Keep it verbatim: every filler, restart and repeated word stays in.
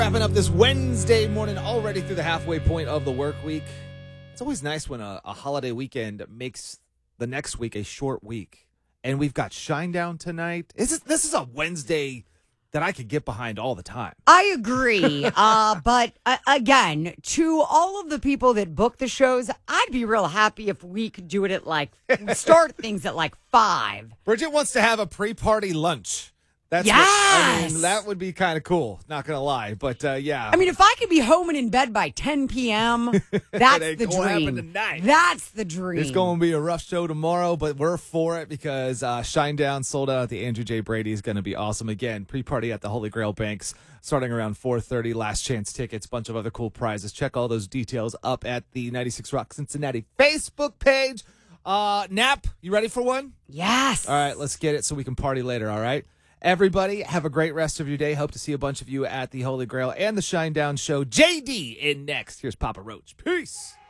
Wrapping up this Wednesday morning, already through the halfway point of the work week. It's always nice when a, a holiday weekend makes the next week a short week. And we've got Shinedown tonight. This is, this is a Wednesday that I could get behind all the time. I agree. uh, but uh, again, to all of the people that book the shows, I'd be real happy if we could do it at like, start things at like five. Bridget wants to have a pre-party lunch. That's yes! what, I mean, that would be kind of cool, not going to lie. But, uh, yeah. I mean, if I could be home and in bed by ten p.m., that's the gonna happen dream. tonight. That's the dream. It's going to be a rough show tomorrow, but we're for it because uh, Shinedown sold out at the Andrew J. Brady is going to be awesome. Again, pre-party at the Holy Grail Banks starting around four thirty. Last chance tickets, bunch of other cool prizes. Check all those details up at the ninety-six Rock Cincinnati Facebook page. Uh, Nap, you ready for one? Yes. All right, let's get it so we can party later, all right? Everybody, have a great rest of your day. Hope to see a bunch of you at the Holy Grail and the Shinedown show. J D in next. Here's Papa Roach. Peace.